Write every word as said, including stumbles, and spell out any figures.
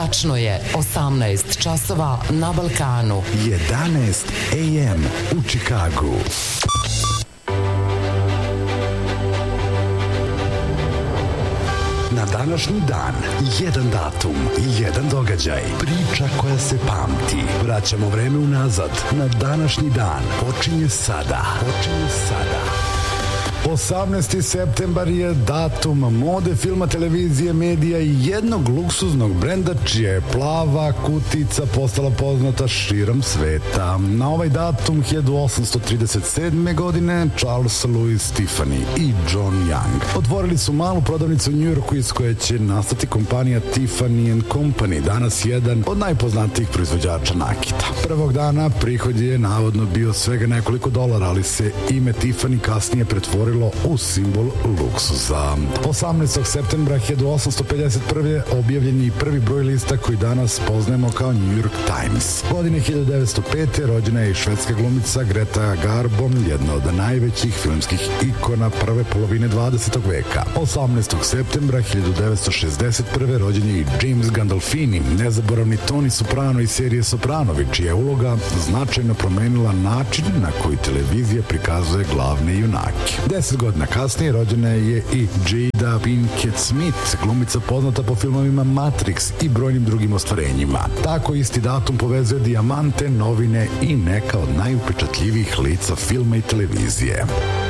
Tačno je osamnaest časova na Balkanu. jedanaest a m u Čikagu. Na današnji dan, jedan datum, jedan događaj, priča koja se pamti. Vraćamo vreme unazad. Na današnji dan počinje sada. Počinje sada. osamnaesti septembar je datum mode, filma, televizije, medija i jednog luksuznog brenda čija je plava kutica postala poznata širom sveta. Na ovaj datum hiljadu osamsto trideset sedme. godine Charles Louis Tiffany i John Young otvorili su malu prodavnicu u Njujorku iz koje će nastati kompanija Tiffany and Company, danas jedan od najpoznatijih proizvođača nakita. Prvog dana prihod je navodno bio svega nekoliko dolara, ali se ime Tiffany kasnije pretvorilo u simbol luksuza. osamnaestog septembra hiljadu osamsto pedeset prve. objavljen je prvi broj lista koji danas poznajemo kao New York Times. Godine hiljadu devetsto pete. rođena je i švedska glumica Greta Garbo, jedna od najvećih filmskih ikona prve polovine dvadesetog veka. osamnaestog septembra hiljadu devetsto šezdeset prve. rođen je i James Gandolfini, nezaboravni Tony Soprano iz serije Sopranovi, čija je uloga značajno promenila način na koji televizija prikazuje glavne junake. Deset godina kasnije rođena je i Jada Pinkett Smith, glumica poznata po filmovima Matrix i brojnim drugim ostvarenjima. Tako isti datum povezuje dijamante, novine i neka od najupečatljivijih lica filma i televizije.